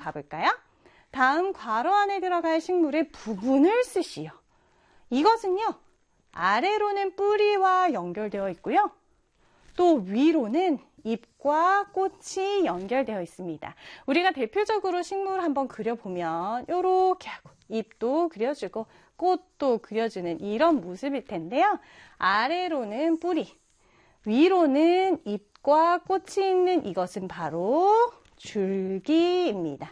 가볼까요? 다음 괄호 안에 들어갈 식물의 부분을 쓰시오. 이것은요, 아래로는 뿌리와 연결되어 있고요. 또 위로는 잎과 꽃이 연결되어 있습니다. 우리가 대표적으로 식물 한번 그려보면 이렇게 하고 잎도 그려주고 꽃도 그려주는 이런 모습일 텐데요. 아래로는 뿌리, 위로는 잎과 꽃이 있는 이것은 바로 줄기입니다.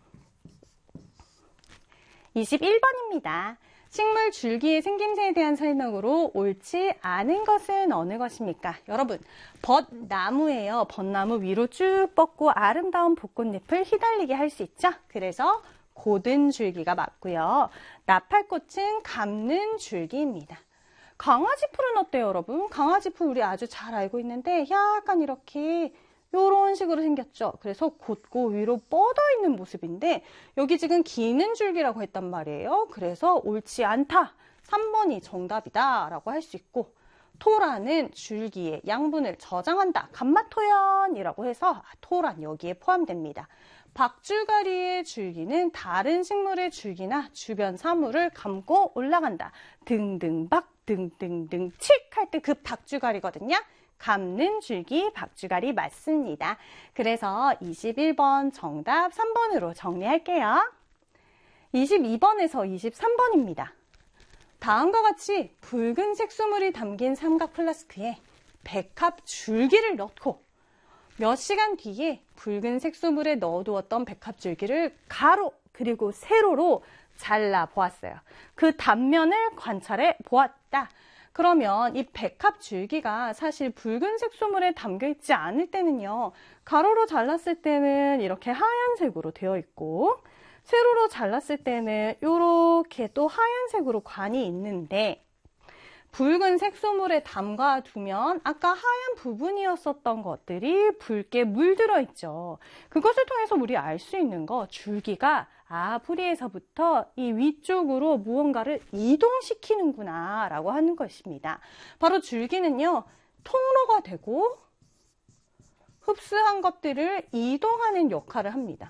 21번입니다. 식물 줄기의 생김새에 대한 설명으로 옳지 않은 것은 어느 것입니까? 여러분, 벚나무예요. 벚나무 위로 쭉 뻗고 아름다운 벚꽃잎을 휘날리게 할 수 있죠? 그래서 곧은 줄기가 맞고요. 나팔꽃은 감는 줄기입니다. 강아지풀은 어때요, 여러분? 강아지풀 우리 아주 잘 알고 있는데 약간 이렇게 이런 식으로 생겼죠. 그래서 곧고 위로 뻗어 있는 모습인데 여기 지금 기는 줄기라고 했단 말이에요. 그래서 옳지 않다. 3번이 정답이다 라고 할 수 있고, 토라는 줄기의 양분을 저장한다. 감마토연이라고 해서 토란 여기에 포함됩니다. 박주가리의 줄기는 다른 식물의 줄기나 주변 사물을 감고 올라간다. 등등박 등등등 칙 할 때 그 박주가리거든요. 감는 줄기 박주가리 맞습니다. 그래서 21번 정답 3번으로 정리할게요. 22번에서 23번입니다. 다음과 같이 붉은색 수물이 담긴 삼각 플라스크에 백합 줄기를 넣고 몇 시간 뒤에 붉은색 수물에 넣어두었던 백합 줄기를 가로 그리고 세로로 잘라 보았어요. 그 단면을 관찰해 보았다. 그러면 이 백합 줄기가 사실 붉은색 수물에 담겨 있지 않을 때는요, 가로로 잘랐을 때는 이렇게 하얀색으로 되어 있고, 세로로 잘랐을 때는 이렇게 또 하얀색으로 관이 있는데, 붉은색 수물에 담가 두면 아까 하얀 부분이었었던 것들이 붉게 물들어 있죠. 그것을 통해서 우리 알 수 있는 거, 줄기가 뿌리에서부터 이 위쪽으로 무언가를 이동시키는구나 라고 하는 것입니다. 바로 줄기는요, 통로가 되고 흡수한 것들을 이동하는 역할을 합니다.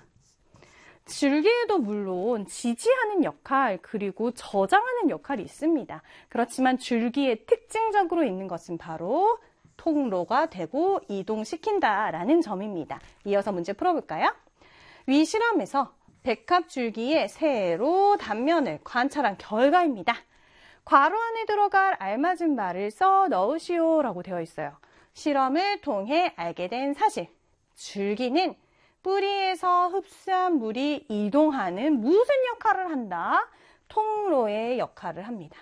줄기에도 물론 지지하는 역할 그리고 저장하는 역할이 있습니다. 그렇지만 줄기에 특징적으로 있는 것은 바로 통로가 되고 이동시킨다라는 점입니다. 이어서 문제 풀어볼까요? 위 실험에서 백합 줄기의 세로 단면을 관찰한 결과입니다. 괄호 안에 들어갈 알맞은 말을 써 넣으시오 라고 되어 있어요. 실험을 통해 알게 된 사실, 줄기는 뿌리에서 흡수한 물이 이동하는 무슨 역할을 한다? 통로의 역할을 합니다.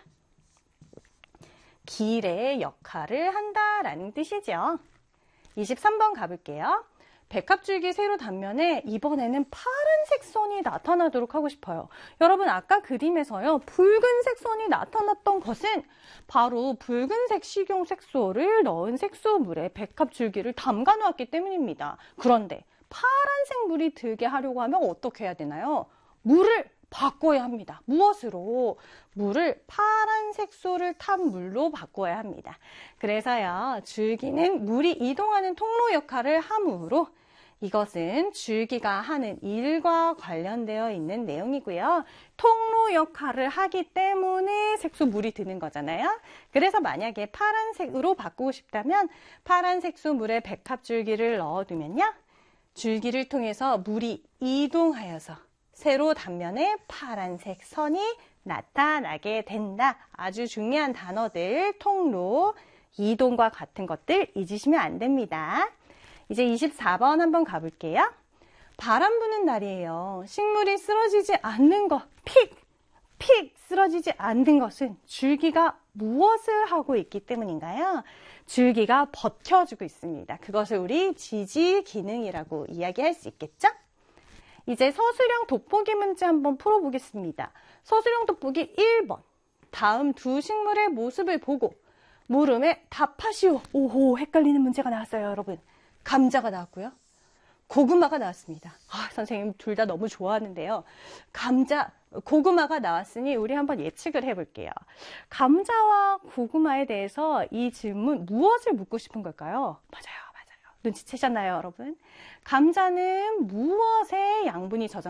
길의 역할을 한다라는 뜻이죠. 23번 가볼게요. 백합줄기 세로 단면에 이번에는 파란색 선이 나타나도록 하고 싶어요. 여러분 아까 그림에서요, 붉은색 선이 나타났던 것은 바로 붉은색 식용 색소를 넣은 색소물에 백합줄기를 담가 놓았기 때문입니다. 그런데 파란색 물이 들게 하려고 하면 어떻게 해야 되나요? 물을 바꿔야 합니다. 무엇으로? 물을 파란 색소를 탄 물로 바꿔야 합니다. 그래서요, 줄기는 물이 이동하는 통로 역할을 하므로 이것은 줄기가 하는 일과 관련되어 있는 내용이고요. 통로 역할을 하기 때문에 색소 물이 드는 거잖아요. 그래서 만약에 파란색으로 바꾸고 싶다면 파란 색소물에 백합줄기를 넣어두면요, 줄기를 통해서 물이 이동하여서 세로 단면에 파란색 선이 나타나게 된다. 아주 중요한 단어들, 통로, 이동과 같은 것들 잊으시면 안 됩니다. 이제 24번 한번 가볼게요. 바람 부는 날이에요. 식물이 쓰러지지 않는 것, 픽 쓰러지지 않는 것은 줄기가 무엇을 하고 있기 때문인가요? 줄기가 버텨주고 있습니다. 그것을 우리 지지 기능이라고 이야기할 수 있겠죠? 이제 서술형 돋보기 문제 한번 풀어보겠습니다. 서술형 돋보기 1번. 다음 두 식물의 모습을 보고 물음에 답하시오. 오호, 헷갈리는 문제가 나왔어요, 여러분. 감자가 나왔고요. 고구마가 나왔습니다. 선생님 둘 다 너무 좋아하는데요. 고구마가 나왔으니 우리 한번 예측을 해볼게요. 감자와 고구마에 대해서 이 질문 무엇을 묻고 싶은 걸까요? 맞아요. 눈치채셨나요, 여러분? 감자는 무엇의 양분이 저장